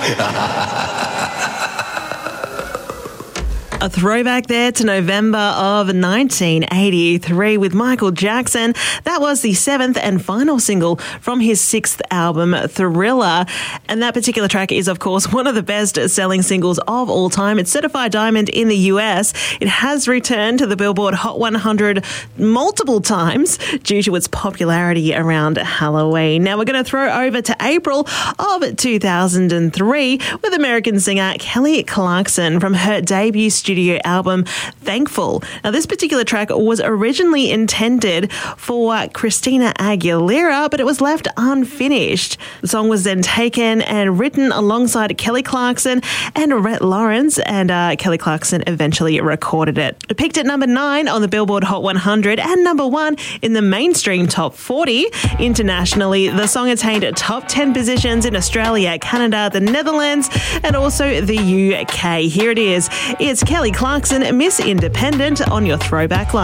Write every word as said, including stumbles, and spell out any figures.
A throwback there to November of nineteen eighty-three with Michael Jackson. That was the seventh and final single from his sixth album, Thriller. And that particular track is, of course, one of the best-selling singles of all time. It's certified diamond in the U S. It has returned to the Billboard Hot one hundred multiple times due to its popularity around Halloween. Now we're going to throw over to April of two thousand three with American singer Kelly Clarkson from her debut studio studio album Thankful. Now this particular track was originally intended for Christina Aguilera, but it was left unfinished. The song was then taken and written alongside Kelly Clarkson and Rhett Lawrence, and uh, Kelly Clarkson eventually recorded it. It peaked at number nine on the Billboard Hot one hundred and number one in the mainstream top forty. Internationally, the song attained top ten positions in Australia, Canada, the Netherlands, and also the U K. Here it is. It's Kelly Clarkson, Miss Independent, on your Throwback Line.